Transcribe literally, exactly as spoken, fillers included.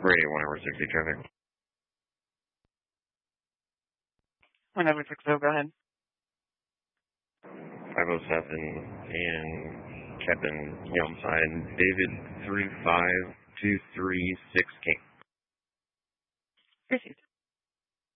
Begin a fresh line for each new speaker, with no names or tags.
Radio one over sixty traffic.
one over sixty, go ahead.
five oh seven and Captain Yelmside, David three five two three six K.
Received.